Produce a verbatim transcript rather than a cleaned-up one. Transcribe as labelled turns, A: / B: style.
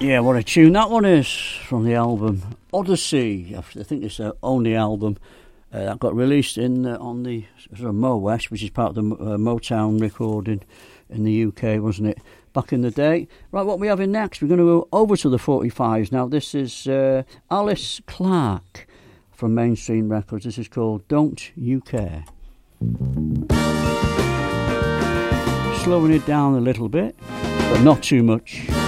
A: Yeah, what a tune that one is from the album Odyssey. I think it's the only album uh, that got released in uh, on the sort of Mo West, which is part of the uh, Motown recording in the U K, wasn't it, back in the day? Right, what we having next? We're going to go over to the forty-fives now. This is uh, Alice Clark from Mainstream Records. This is called Don't You Care. Slowing it down a little bit, but not too much.